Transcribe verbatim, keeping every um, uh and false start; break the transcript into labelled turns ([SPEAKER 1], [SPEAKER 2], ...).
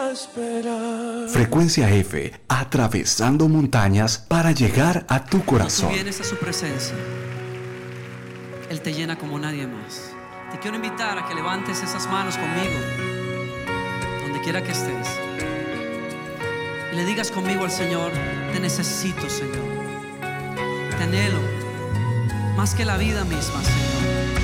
[SPEAKER 1] Frecuencia F, atravesando montañas para llegar a tu corazón.
[SPEAKER 2] Cuando tú vienes a su presencia, Él te llena como nadie más. Te quiero invitar a que levantes esas manos conmigo, donde quiera que estés, y le digas conmigo al Señor: te necesito, Señor, te anhelo más que la vida misma, Señor.